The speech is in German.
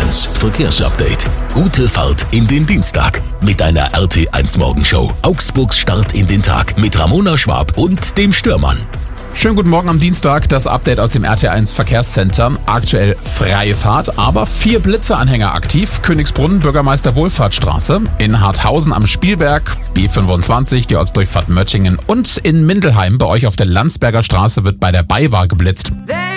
1 Verkehrsupdate. Gute Fahrt in den Dienstag mit einer RT1 Morgenshow. Augsburgs Start in den Tag mit Ramona Schwab und dem Stürmann. Schönen guten Morgen am Dienstag, das Update aus dem RT1 Verkehrscenter. Aktuell freie Fahrt, aber 4 Blitzeanhänger aktiv. Königsbrunn, Bürgermeister Wohlfahrtsstraße, in Harthausen am Spielberg, B25, die Ortsdurchfahrt Möttingen und in Mindelheim bei euch auf der Landsberger Straße wird bei der BayWa geblitzt.